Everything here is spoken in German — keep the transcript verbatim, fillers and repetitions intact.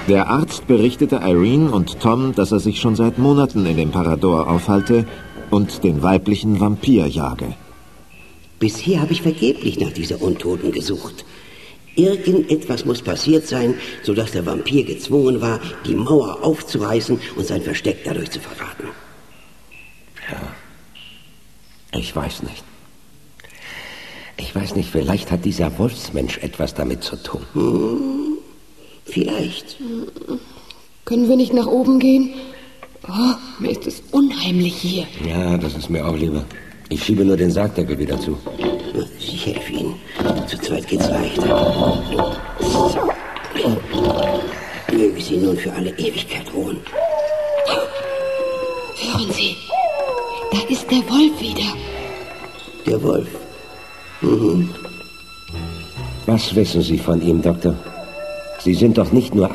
Der Arzt berichtete Irene und Tom, dass er sich schon seit Monaten in dem Parador aufhalte und den weiblichen Vampir jage. Bisher habe ich vergeblich nach dieser Untoten gesucht. Irgendetwas muss passiert sein, sodass der Vampir gezwungen war, die Mauer aufzureißen und sein Versteck dadurch zu verraten. Ja, ich weiß nicht. Ich weiß nicht, vielleicht hat dieser Wolfsmensch etwas damit zu tun. Hm, vielleicht. Können wir nicht nach oben gehen? Oh, mir ist es unheimlich hier. Ja, das ist mir auch lieber. Ich schiebe nur den Sargdeckel wieder zu. Ich helfe Ihnen. Zu zweit geht's leichter. So. Möge sie nun für alle Ewigkeit ruhen. Hören Sie, da ist der Wolf wieder. Der Wolf? Mhm. Was wissen Sie von ihm, Doktor? Sie sind doch nicht nur